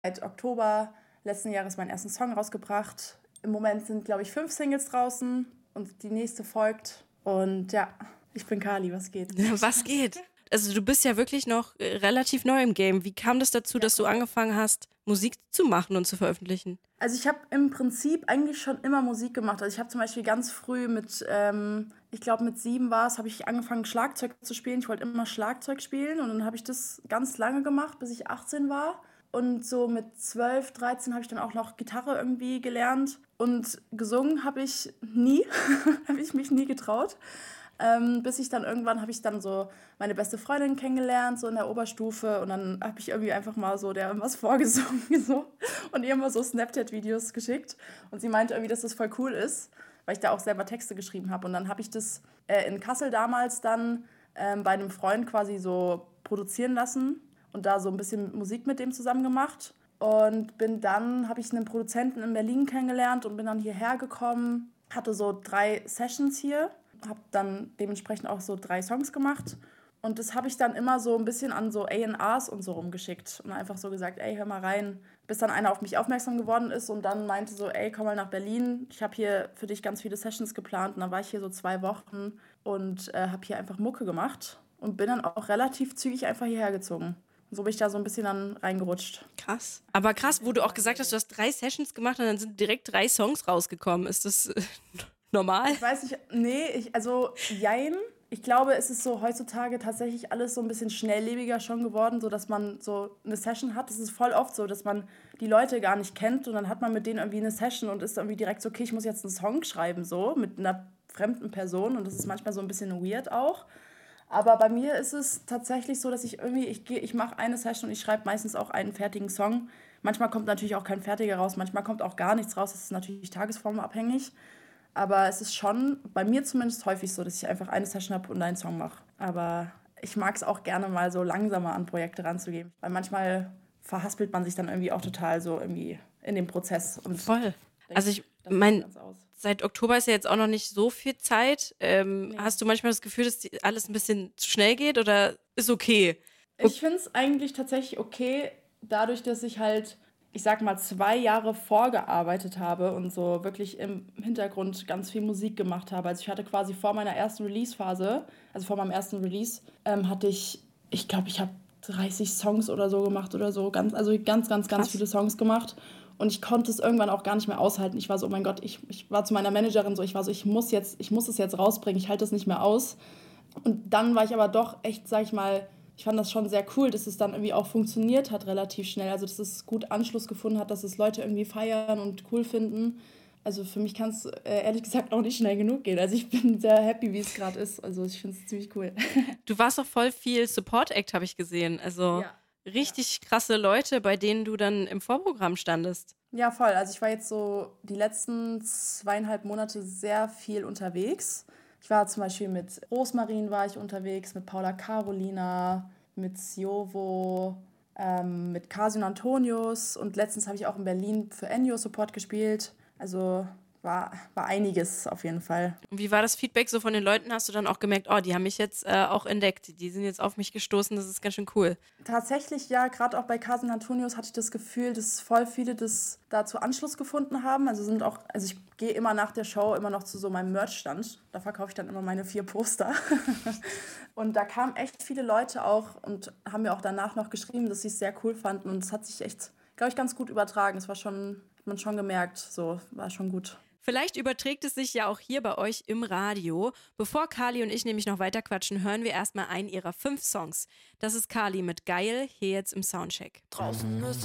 Seit Oktober letzten Jahres meinen ersten Song rausgebracht. Im Moment sind, glaube ich, 5 Singles draußen und die nächste folgt. Und ja, ich bin Kali, was geht? Was geht? Also du bist ja wirklich noch relativ neu im Game. Wie kam das dazu, dass du angefangen hast, Musik zu machen und zu veröffentlichen? Also ich habe im Prinzip eigentlich schon immer Musik gemacht. Also ich habe zum Beispiel ganz früh ich glaube mit 7 war es, habe ich angefangen Schlagzeug zu spielen. Ich wollte immer Schlagzeug spielen und dann habe ich das ganz lange gemacht, bis ich 18 war. Und so mit 12, 13 habe ich dann auch noch Gitarre irgendwie gelernt. Und gesungen habe ich nie, habe ich mich nie getraut. Bis ich dann irgendwann habe ich dann so meine beste Freundin kennengelernt, so in der Oberstufe. Und dann habe ich irgendwie einfach mal so der was vorgesungen so, und ihr immer so Snapchat-Videos geschickt. Und sie meinte irgendwie, dass das voll cool ist, weil ich da auch selber Texte geschrieben habe. Und dann habe ich das in Kassel damals dann bei einem Freund quasi so produzieren lassen und da so ein bisschen Musik mit dem zusammen gemacht. Und habe ich einen Produzenten in Berlin kennengelernt und bin dann hierher gekommen, hatte so 3 Sessions hier, habe dann dementsprechend auch so 3 Songs gemacht. Und das habe ich dann immer so ein bisschen an so A&Rs und so rumgeschickt und einfach so gesagt, ey, hör mal rein. Bis dann einer auf mich aufmerksam geworden ist und dann meinte so, ey, komm mal nach Berlin. Ich habe hier für dich ganz viele Sessions geplant. Und dann war ich hier so 2 Wochen und habe hier einfach Mucke gemacht und bin dann auch relativ zügig einfach hierher gezogen. Und so bin ich da so ein bisschen dann reingerutscht. Krass. Aber krass, wo du auch gesagt hast, du hast 3 Sessions gemacht und dann sind direkt 3 Songs rausgekommen. Ist das normal? Ich weiß nicht, nee, jein. Ich glaube, es ist so heutzutage tatsächlich alles so ein bisschen schnelllebiger schon geworden, so dass man so eine Session hat. Es ist voll oft so, dass man die Leute gar nicht kennt und dann hat man mit denen irgendwie eine Session und ist irgendwie direkt so, okay, ich muss jetzt einen Song schreiben, so mit einer fremden Person und das ist manchmal so ein bisschen weird auch. Aber bei mir ist es tatsächlich so, dass ich mache eine Session und ich schreibe meistens auch einen fertigen Song. Manchmal kommt natürlich auch kein fertiger raus, manchmal kommt auch gar nichts raus. Das ist natürlich tagesformabhängig. Aber es ist schon, bei mir zumindest häufig so, dass ich einfach eine Session habe und einen Song mache. Aber ich mag es auch gerne mal so langsamer an Projekte ranzugehen. Weil manchmal verhaspelt man sich dann irgendwie auch total so irgendwie in dem Prozess. Und voll. Also ich meine, seit Oktober ist ja jetzt auch noch nicht so viel Zeit. Nee. Hast du manchmal das Gefühl, dass alles ein bisschen zu schnell geht oder ist okay? Ich finde es eigentlich tatsächlich okay, dadurch, dass ich halt, ich sag mal, 2 Jahre vorgearbeitet habe und so wirklich im Hintergrund ganz viel Musik gemacht habe. Also ich hatte quasi vor meiner ersten Release-Phase, also vor meinem ersten Release, hatte ich glaube, ich habe 30 Songs oder so gemacht oder so. Ganz viele Songs gemacht. Und ich konnte es irgendwann auch gar nicht mehr aushalten. Ich war so, oh mein Gott, ich war zu meiner Managerin so, ich muss es jetzt rausbringen, ich halte es nicht mehr aus. Und dann war ich aber doch echt, sag ich mal, ich fand das schon sehr cool, dass es dann irgendwie auch funktioniert hat relativ schnell. Also dass es gut Anschluss gefunden hat, dass es Leute irgendwie feiern und cool finden. Also für mich kann es ehrlich gesagt auch nicht schnell genug gehen. Also ich bin sehr happy, wie es gerade ist. Also ich finde es ziemlich cool. Du warst auch voll viel Support-Act, habe ich gesehen. Also richtig krasse Leute, bei denen du dann im Vorprogramm standest. Ja, voll. Also ich war jetzt so die letzten 2,5 Monate sehr viel unterwegs. Ich war zum Beispiel mit Rosmarin war ich unterwegs, mit Paula Carolina, mit Siovo, mit Casion Antonius und letztens habe ich auch in Berlin für Ennio Support gespielt. Also war einiges auf jeden Fall. Und wie war das Feedback so von den Leuten? Hast du dann auch gemerkt, oh, die haben mich jetzt auch entdeckt, die sind jetzt auf mich gestoßen, das ist ganz schön cool. Tatsächlich, ja, gerade auch bei Casion Antonius hatte ich das Gefühl, dass voll viele das dazu Anschluss gefunden haben. Also ich gehe immer nach der Show immer noch zu so meinem Merchstand. Da verkaufe ich dann immer meine 4 Poster. Und da kamen echt viele Leute auch und haben mir auch danach noch geschrieben, dass sie es sehr cool fanden. Und es hat sich echt, glaube ich, ganz gut übertragen. Es war schon, hat man schon gemerkt, so, war schon gut. Vielleicht überträgt es sich ja auch hier bei euch im Radio. Bevor Kali und ich nämlich noch weiter quatschen, hören wir erstmal einen ihrer 5 Songs. Das ist Kali mit Geil, hier jetzt im Soundcheck. Draußen ist